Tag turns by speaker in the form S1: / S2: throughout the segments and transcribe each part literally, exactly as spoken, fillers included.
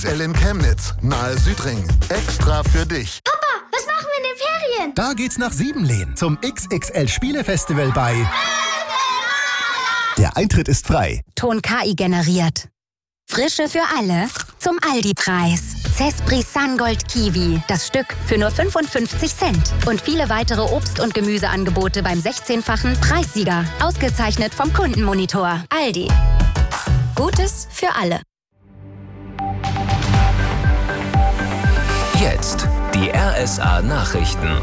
S1: in Chemnitz, nahe Südring. Extra für dich.
S2: Papa, was machen wir in den Ferien?
S3: Da geht's nach Siebenlehn zum X X L-Spielefestival bei... Der Eintritt ist frei.
S4: Ton K I generiert. Frische für alle zum Aldi-Preis. Zespri Sungold Kiwi. Das Stück für nur fünfundfünfzig Cent. Und viele weitere Obst- und Gemüseangebote beim sechzehnfachen Preissieger. Ausgezeichnet vom Kundenmonitor. Aldi. Gutes für alle.
S5: Jetzt die R S A-Nachrichten.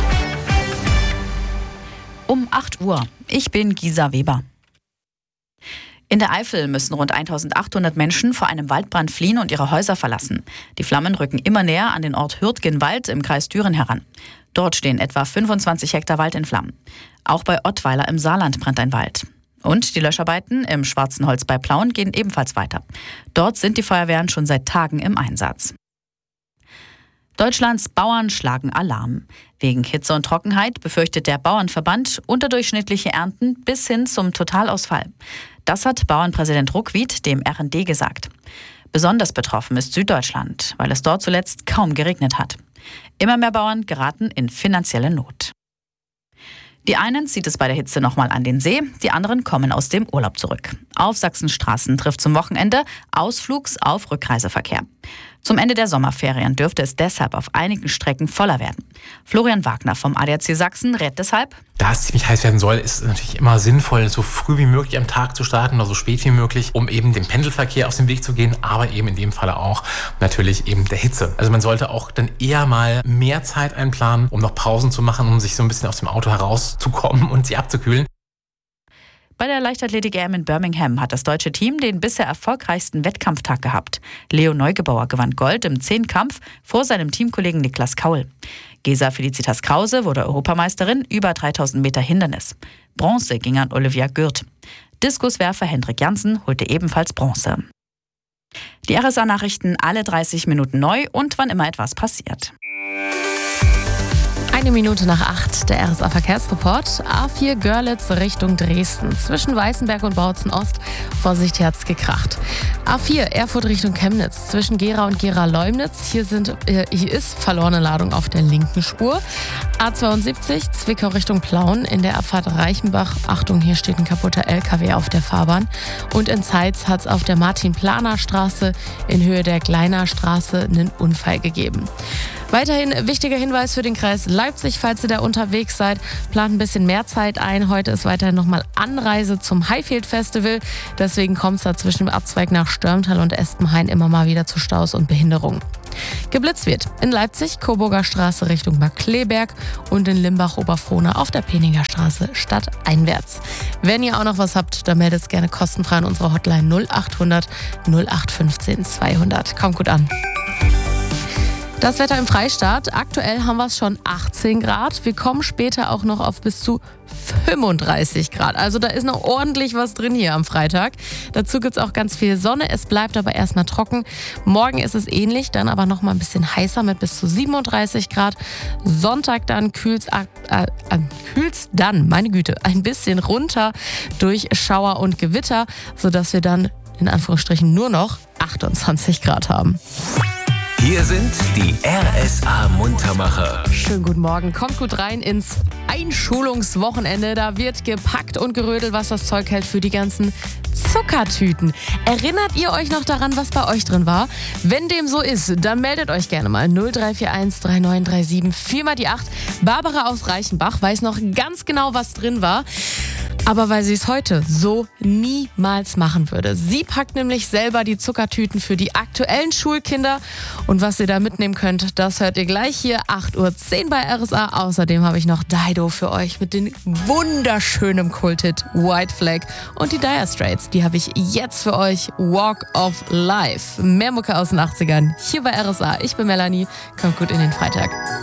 S6: Um acht Uhr. Ich bin Gisa Weber. In der Eifel müssen rund eintausendachthundert Menschen vor einem Waldbrand fliehen und ihre Häuser verlassen. Die Flammen rücken immer näher an den Ort Hürtgenwald im Kreis Düren heran. Dort stehen etwa fünfundzwanzig Hektar Wald in Flammen. Auch bei Ottweiler im Saarland brennt ein Wald. Und die Löscharbeiten im Schwarzenholz bei Plauen gehen ebenfalls weiter. Dort sind die Feuerwehren schon seit Tagen im Einsatz. Deutschlands Bauern schlagen Alarm. Wegen Hitze und Trockenheit befürchtet der Bauernverband unterdurchschnittliche Ernten bis hin zum Totalausfall. Das hat Bauernpräsident Ruckwied dem R N D gesagt. Besonders betroffen ist Süddeutschland, weil es dort zuletzt kaum geregnet hat. Immer mehr Bauern geraten in finanzielle Not. Die einen zieht es bei der Hitze nochmal an den See, die anderen kommen aus dem Urlaub zurück. Auf Sachsenstraßen trifft zum Wochenende Ausflugs- auf Rückreiseverkehr. Zum Ende der Sommerferien dürfte es deshalb auf einigen Strecken voller werden. Florian Wagner vom A D A C Sachsen rät deshalb:
S7: Da es ziemlich heiß werden soll, ist es natürlich immer sinnvoll, so früh wie möglich am Tag zu starten oder so spät wie möglich, um eben dem Pendelverkehr aus dem Weg zu gehen, aber eben in dem Falle auch natürlich eben der Hitze. Also man sollte auch dann eher mal mehr Zeit einplanen, um noch Pausen zu machen, um sich so ein bisschen aus dem Auto herauszukommen und sie abzukühlen.
S6: Bei der Leichtathletik-E M in Birmingham hat das deutsche Team den bisher erfolgreichsten Wettkampftag gehabt. Leo Neugebauer gewann Gold im Zehnkampf vor seinem Teamkollegen Niklas Kaul. Gesa Felicitas Krause wurde Europameisterin über dreitausend Meter Hindernis. Bronze ging an Olivia Gürt. Diskuswerfer Hendrik Janssen holte ebenfalls Bronze. Die R S A-Nachrichten alle dreißig Minuten neu und wann immer etwas passiert.
S8: Eine Minute nach acht, der R S A-Verkehrsreport. A vier Görlitz Richtung Dresden. Zwischen Weißenberg und Bautzen Ost. Vorsicht, hier hat's gekracht. A vier Erfurt Richtung Chemnitz. Zwischen Gera und Gera-Leumnitz. Hier, sind, äh, hier ist verlorene Ladung auf der linken Spur. A zweiundsiebzig Zwickau Richtung Plauen. In der Abfahrt Reichenbach. Achtung, hier steht ein kaputter L K W auf der Fahrbahn. Und in Zeitz hat's auf der Martin-Planer-Straße in Höhe der Gleiner Straße einen Unfall gegeben. Weiterhin wichtiger Hinweis für den Kreis Leipzig, falls ihr da unterwegs seid, plant ein bisschen mehr Zeit ein. Heute ist weiterhin nochmal Anreise zum Highfield Festival. Deswegen kommt es da zwischen dem Abzweig nach Störmtal und Espenhain immer mal wieder zu Staus und Behinderungen. Geblitzt wird in Leipzig, Coburger Straße Richtung Markkleeberg und in Limbach-Oberfrohna auf der Peninger Straße stadteinwärts. Wenn ihr auch noch was habt, dann meldet es gerne kostenfrei an unserer Hotline null achthundert null acht fünfzehn zweihundert. Kommt gut an. Das Wetter im Freistaat. Aktuell haben wir es schon achtzehn Grad. Wir kommen später auch noch auf bis zu fünfunddreißig Grad. Also da ist noch ordentlich was drin hier am Freitag. Dazu gibt es auch ganz viel Sonne. Es bleibt aber erstmal trocken. Morgen ist es ähnlich, dann aber noch mal ein bisschen heißer mit bis zu siebenunddreißig Grad. Sonntag dann kühlt's, äh, äh, kühlt's dann, meine Güte, ein bisschen runter durch Schauer und Gewitter, sodass wir dann in Anführungsstrichen nur noch achtundzwanzig Grad haben.
S5: Hier sind die R S A-Muntermacher.
S8: Schönen guten Morgen. Kommt gut rein ins Einschulungswochenende. Da wird gepackt und gerödelt, was das Zeug hält für die ganzen Zuckertüten. Erinnert ihr euch noch daran, was bei euch drin war? Wenn dem so ist, dann meldet euch gerne mal. null drei vier eins drei neun drei sieben vier mal die acht. Barbara aus Reichenbach weiß noch ganz genau, was drin war. Aber weil sie es heute so niemals machen würde. Sie packt nämlich selber die Zuckertüten für die aktuellen Schulkinder. Und was ihr da mitnehmen könnt, das hört ihr gleich hier, acht Uhr zehn bei R S A. Außerdem habe ich noch Dido für euch mit dem wunderschönen Kulthit White Flag. Und die Dire Straits, die habe ich jetzt für euch, Walk of Life. Mehr Mucke aus den achtzigern, hier bei R S A. Ich bin Melanie, kommt gut in den Freitag.